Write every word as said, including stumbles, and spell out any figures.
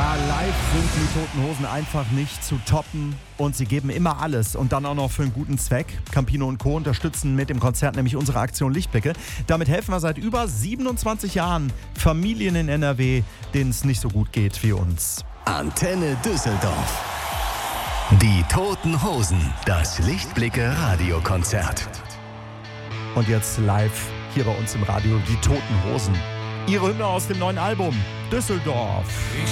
Ja, live sind die Toten Hosen einfach nicht zu toppen und sie geben immer alles und dann auch noch für einen guten Zweck. Campino und Co. unterstützen mit dem Konzert nämlich unsere Aktion Lichtblicke. Damit helfen wir seit über siebenundzwanzig Jahren Familien in N R W, denen es nicht so gut geht wie uns. Antenne Düsseldorf. Die Toten Hosen, das Lichtblicke-Radiokonzert. Und jetzt live hier bei uns im Radio die Toten Hosen. Ihre Hymne aus dem neuen Album Düsseldorf.